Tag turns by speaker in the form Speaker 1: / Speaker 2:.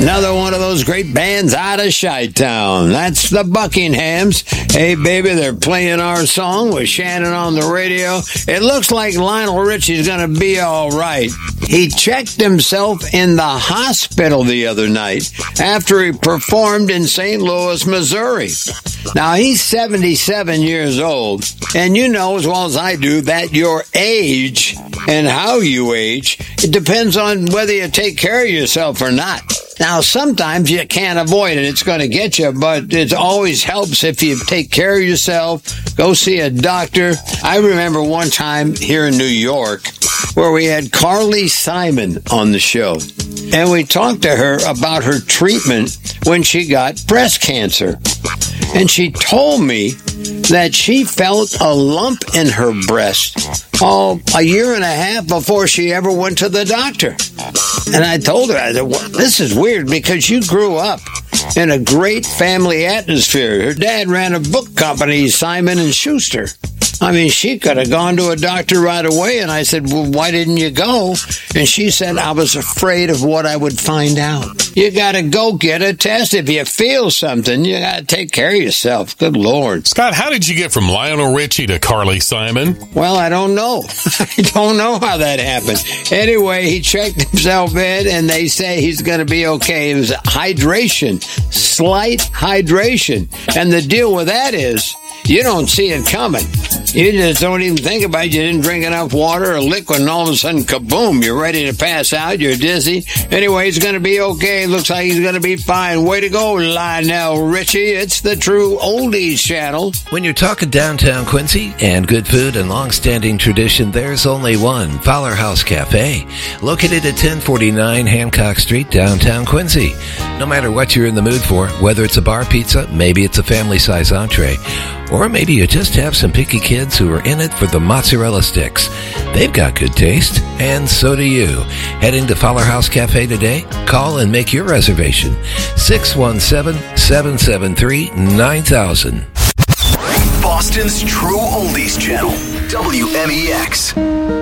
Speaker 1: Another one of those great bands out of Chi-Town. That's the Buckinghams. Hey, baby, they're playing our song with Shannon on the radio. It looks like Lionel Richie's going to be all right. He checked himself in the hospital the other night after he performed in St. Louis, Missouri. Now, he's 77 years old, and you know as well as I do that your age and how you age, it depends on whether you take care of yourself or not. Now, sometimes you can't avoid it. It's going to get you, but it always helps if you take care of yourself, go see a doctor. I remember one time here in New York where we had Carly Simon on the show, and we talked to her about her treatment when she got breast cancer. And she told me that she felt a lump in her breast a year and a half before she ever went to the doctor. And I told her, I said, well, this is weird because you grew up in a great family atmosphere. Her dad ran a book company, Simon & Schuster. I mean, she could have gone to a doctor right away. And I said, well, why didn't you go? And she said, I was afraid of what I would find out. You got to go get a test. If you feel something, you got to take care of yourself. Good Lord.
Speaker 2: Scott, how did you get from Lionel Richie to Carly Simon?
Speaker 1: Well, I don't know. I don't know how that happened. Anyway, he checked himself in, and they say he's going to be okay. It was hydration, slight hydration. And the deal with that is, you don't see it coming. You just don't even think about it. You didn't drink enough water or liquid, and all of a sudden, kaboom, you're ready to pass out. You're dizzy. Anyway, he's going to be okay. Looks like he's going to be fine. Way to go, Lionel Richie. It's the True Oldies Channel.
Speaker 3: When you're talking downtown Quincy and good food and long-standing tradition, there's only one, Fowler House Cafe, located at 1049 Hancock Street, downtown Quincy. No matter what you're in the mood for, whether it's a bar pizza, maybe it's a family-size entree, or maybe you just have some picky kids who are in it for the mozzarella sticks. They've got good taste, and so do you. Heading to Fowler House Cafe today? Call and make your reservation. 617-773-9000.
Speaker 4: Boston's True Oldies Channel, WMEX.